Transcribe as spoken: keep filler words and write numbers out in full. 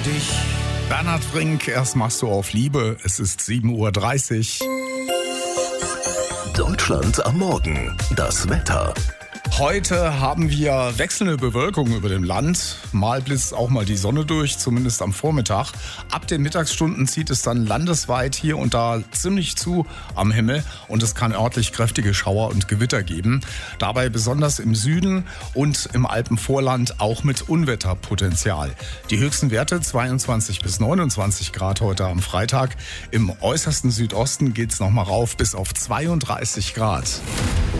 dich. Bernhard Frink, erst machst du auf Liebe. Es ist sieben Uhr dreißig. Deutschland am Morgen. Das Wetter. Heute haben wir wechselnde Bewölkung über dem Land. Mal blitzt auch mal die Sonne durch, zumindest am Vormittag. Ab den Mittagsstunden zieht es dann landesweit hier und da ziemlich zu am Himmel und es kann örtlich kräftige Schauer und Gewitter geben. Dabei besonders im Süden und im Alpenvorland auch mit Unwetterpotenzial. Die höchsten Werte zweiundzwanzig bis neunundzwanzig Grad heute am Freitag. Im äußersten Südosten geht es nochmal rauf bis auf zweiunddreißig Grad.